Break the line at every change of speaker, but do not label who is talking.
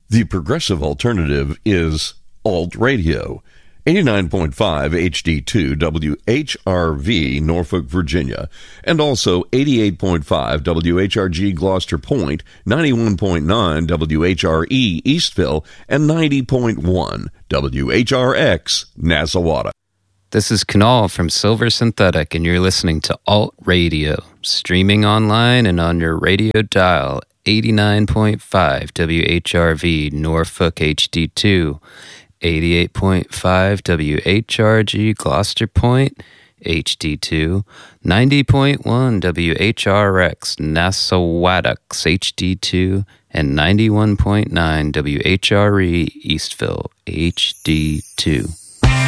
The progressive alternative is Alt Radio. 89.5 HD2 WHRV, Norfolk, Virginia, and also 88.5 WHRG, Gloucester Point, 91.9 WHRE, Eastville, and 90.1 WHRX, Nassauwata.
This is Kunal from Silver Synthetic, and you're listening to Alt Radio, streaming online and on your radio dial, 89.5 WHRV, Norfolk HD2, 88.5 WHRG, Gloucester Point, HD2, 90.1 WHRX, Nassauwata, HD2, and 91.9 WHRE, Eastville, HD2.